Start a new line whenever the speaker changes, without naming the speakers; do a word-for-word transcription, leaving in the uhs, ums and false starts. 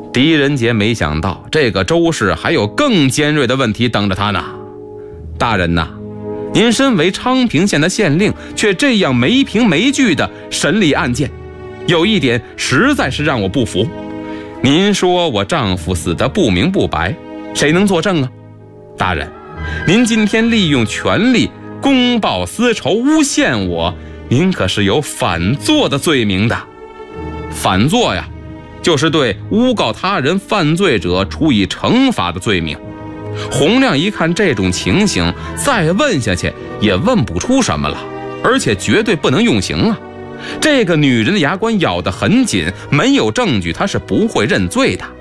狄仁杰没想到这个周氏还有更尖锐的问题等着他呢。大人呐，您身为昌平县的县令，却这样没凭没据的审理案件，有一点实在是让我不服。您说我丈夫死得不明不白，谁能作证啊？大人，您今天利用权力公报私仇，诬陷我，您可是有反作的罪名的。反作呀，就是对诬告他人犯罪者处以惩罚的罪名。洪亮一看这种情形，再问下去也问不出什么了，而且绝对不能用刑啊。这个女人的牙关咬得很紧，没有证据她是不会认罪的。